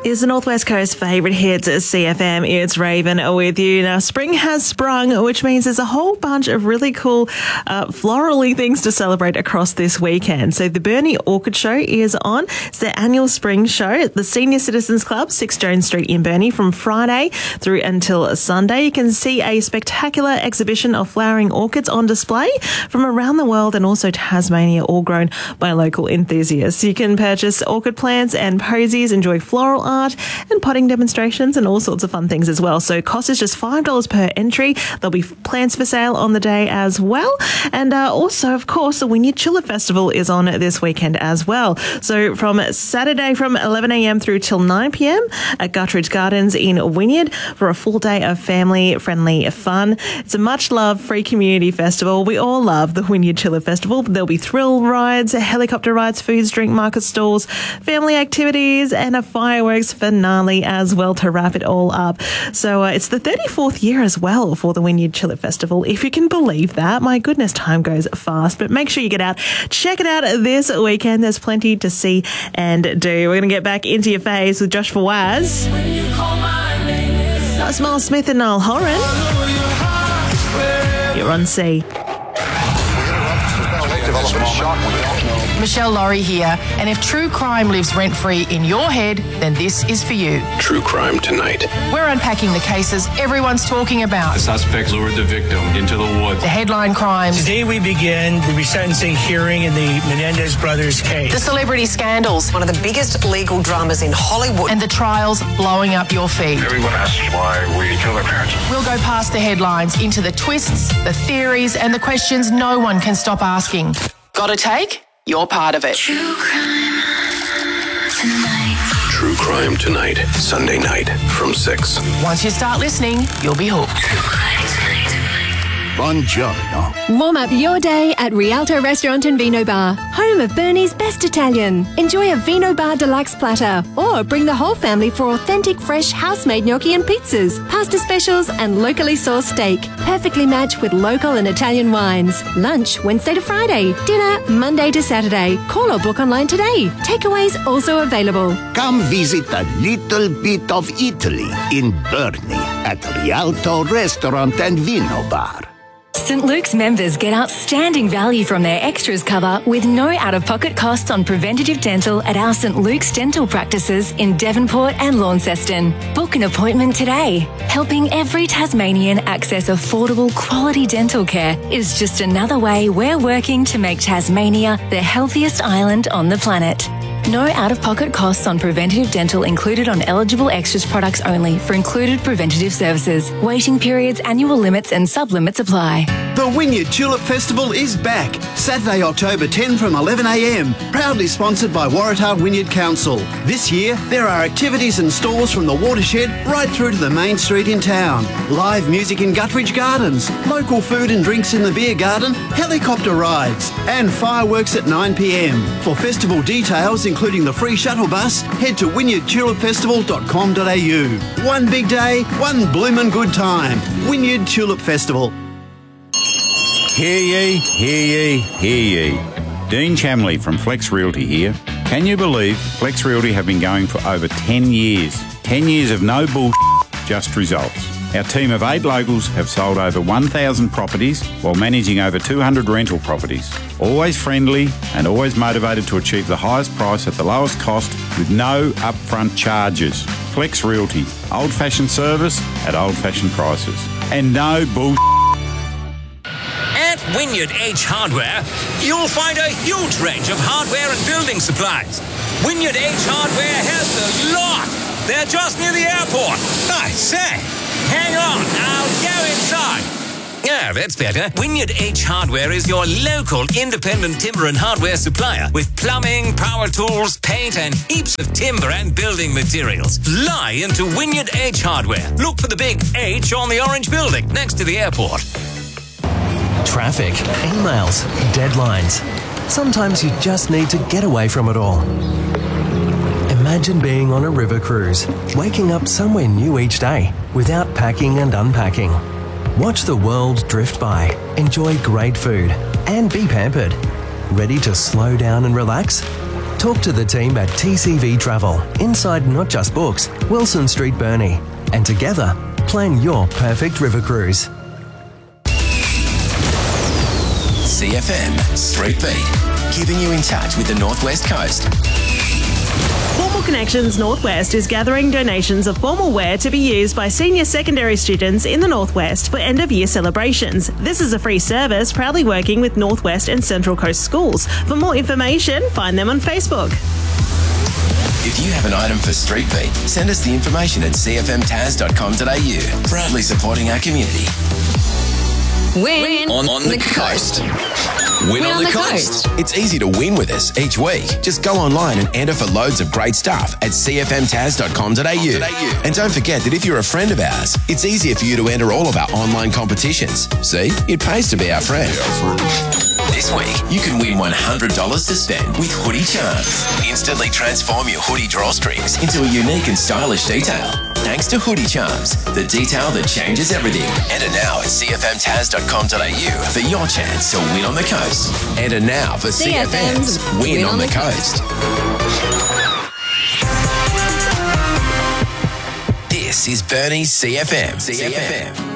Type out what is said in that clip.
Is the Northwest Coast favourite hits at CFM. It's Raven with you. Now, spring has sprung, which means there's a whole bunch of really cool florally things to celebrate across this weekend. So the Burnie Orchid Show is on. It's their annual spring show at the Senior Citizens Club, 6 Jones Street in Burnie, from Friday through until Sunday. You can see a spectacular exhibition of flowering orchids on display from around the world and also Tasmania, all grown by local enthusiasts. You can purchase orchid plants and posies, enjoy floral art and potting demonstrations and all sorts of fun things as well. So cost is just $5 per entry. There'll be plants for sale on the day as well. And also, of course, the Wynyard Tulip Festival is on this weekend as well. So from Saturday from 11 a.m. through till 9 p.m. at Guttridge Gardens in Wynyard for a full day of family-friendly fun. It's a much-loved free community festival. We all love the Wynyard Tulip Festival. There'll be thrill rides, helicopter rides, foods, drink market stalls, family activities and a fireworks finale as well to wrap it all up. So it's the 34th year as well for the Wynyard Tulip Festival, if you can believe that. My goodness, time goes fast, but make sure you get out, check it out this weekend. There's plenty to see and do. We're going to get back into your face with Josh Fawaz, Miles Smith and Niall Horan. You're on C. Michelle Laurie here, and if true crime lives rent-free in your head, then this is for you. True Crime Tonight. We're unpacking the cases everyone's talking about. The suspects lured the victim into the woods. The headline crimes. Today we begin the resentencing hearing in the Menendez brothers case. The celebrity scandals. One of the biggest legal dramas in Hollywood. And the trials blowing up your feed. Everyone asks why we kill our parents. We'll go past the headlines into the twists, the theories, and the questions no one can stop asking. Got a take? You're part of it. True Crime Tonight. True Crime Tonight, Sunday night from 6. Once you start listening, you'll be hooked. True Crime Tonight. Buongiorno. Warm up your day at Rialto Restaurant and Vino Bar, home of Burnie's best Italian. Enjoy a Vino Bar Deluxe platter or bring the whole family for authentic fresh house-made gnocchi and pizzas, pasta specials and locally sourced steak, perfectly matched with local and Italian wines. Lunch Wednesday to Friday, dinner Monday to Saturday. Call or book online today. Takeaways also available. Come visit a little bit of Italy in Burnie at Rialto Restaurant and Vino Bar. St. Luke's members get outstanding value from their extras cover with no out-of-pocket costs on preventative dental at our St. Luke's dental practices in Devonport and Launceston. Book an appointment today. Helping every Tasmanian access affordable quality dental care is just another way we're working to make Tasmania the healthiest island on the planet. No out-of-pocket costs on preventative dental included on eligible extras products only for included preventative services. Waiting periods, annual limits and sub-limits apply. The Wynyard Tulip Festival is back. Saturday, October 10 from 11 a.m. Proudly sponsored by Waratah Wynyard Council. This year, there are activities and stalls from the watershed right through to the main street in town. Live music in Guttridge Gardens, local food and drinks in the beer garden, helicopter rides, and fireworks at 9 p.m. For festival details, including the free shuttle bus, head to wynyardtulipfestival.com.au. One big day, one bloomin' good time. Wynyard Tulip Festival. Hear ye, hear ye, hear ye. Dean Chamley from Flex Realty here. Can you believe Flex Realty have been going for over 10 years? 10 years of no bullshit, just results. Our team of 8 locals have sold over 1,000 properties while managing over 200 rental properties. Always friendly and always motivated to achieve the highest price at the lowest cost with no upfront charges. Flex Realty, old-fashioned service at old-fashioned prices. And no bullshit. At Wynyard H Hardware, you'll find a huge range of hardware and building supplies. Wynyard H Hardware has the lot. They're just near the airport. I say, hang on, I'll go inside. Yeah, that's better. Wynyard H Hardware is your local independent timber and hardware supplier with plumbing, power tools, paint and heaps of timber and building materials. Fly into Wynyard H Hardware. Look for the big H on the orange building next to the airport. Traffic, emails, deadlines. Sometimes you just need to get away from it all. Imagine being on a river cruise, waking up somewhere new each day without packing and unpacking. Watch the world drift by, enjoy great food, and be pampered. Ready to slow down and relax? Talk to the team at TCV Travel, inside Not Just Books, Wilson Street, Burnie. And together, plan your perfect river cruise. CFM Street Beat, keeping you in touch with the Northwest Coast. Formal Connections Northwest is gathering donations of formal wear to be used by senior secondary students in the Northwest for end-of-year celebrations. This is a free service proudly working with Northwest and Central Coast schools. For more information, find them on Facebook. If you have an item for Street Beat, send us the information at cfmtaz.com.au. Proudly supporting our community. Win on the coast. Win on the coast. It's easy to win with us each week. Just go online and enter for loads of great stuff at cfmtaz.com.au. And don't forget that if you're a friend of ours, it's easier for you to enter all of our online competitions. See, it pays to be our friend. This week, you can win $100 to spend with Hoodie Charms. Instantly transform your hoodie drawstrings into a unique and stylish detail. Thanks to Hoodie Charms, the detail that changes everything. Enter now at cfmtaz.com.au for your chance to win on the coast. Enter now for CFM's Win on the Coast. This is Burnie's CFM.